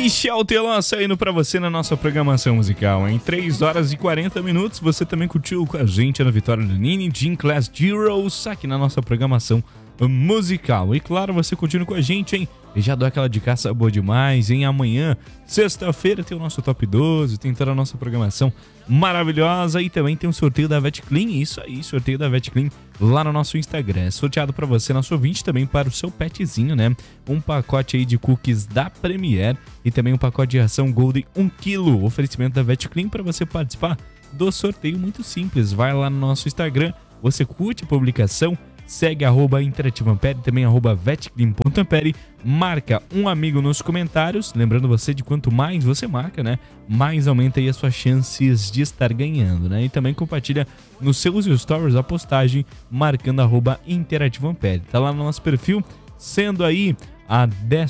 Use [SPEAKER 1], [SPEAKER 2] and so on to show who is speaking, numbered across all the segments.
[SPEAKER 1] Michel Teló saindo pra você na nossa programação musical. Em 3 horas e 40 minutos, você também curtiu com a gente na Vitória do Nini, Gym Class Heroes, aqui na nossa programação musical. E claro, você continua com a gente, hein? E já dou aquela dicaça boa demais, hein? Amanhã, sexta-feira, tem o nosso Top 12, tem toda a nossa programação maravilhosa e também tem o sorteio da Vet Clean. Isso aí, sorteio da Vet Clean lá no nosso Instagram. É sorteado para você, nosso ouvinte, também para o seu petzinho, né? Um pacote aí de cookies da Premier e também um pacote de ração Golden 1 kg. Oferecimento da Vet Clean para você participar do sorteio muito simples. Vai lá no nosso Instagram, você curte a publicação, segue @interativampere, também @vetclean.ampere, marca um amigo nos comentários, lembrando você de quanto mais você marca, né, mais aumenta aí as suas chances de estar ganhando, né, e também compartilha nos seus stories a postagem marcando @interativampere, tá lá no nosso perfil, sendo aí a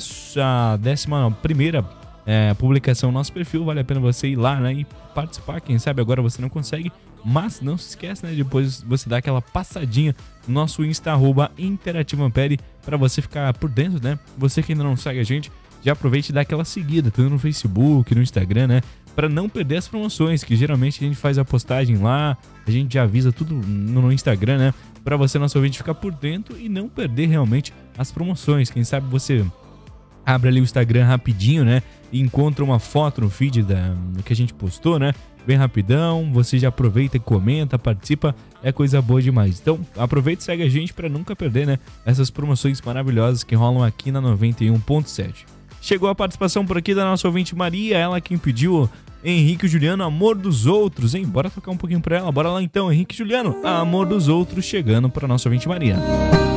[SPEAKER 1] 11ª publicação no nosso perfil, vale a pena você ir lá, né, e participar, quem sabe agora você não consegue, mas não se esquece, né, depois você dá aquela passadinha no nosso Insta, @interativampere, para você ficar por dentro, né, você que ainda não segue a gente, já aproveite e dá aquela seguida, tanto no Facebook, no Instagram, né, para não perder as promoções, que geralmente a gente faz a postagem lá, a gente já avisa tudo no Instagram, né, para você, nosso ouvinte, ficar por dentro e não perder realmente as promoções. Quem sabe você abre ali o Instagram rapidinho, né, e encontra uma foto no feed que a gente postou, né, bem rapidão, você já aproveita e comenta, participa, é coisa boa demais. Então, aproveita e segue a gente para nunca perder, né, essas promoções maravilhosas que rolam aqui na 91.7. Chegou a participação por aqui da nossa ouvinte Maria, ela quem pediu Henrique e Juliano, Amor dos Outros, hein? Bora tocar um pouquinho pra ela, bora lá então, Henrique e Juliano, Amor dos Outros, chegando pra nossa ouvinte Maria.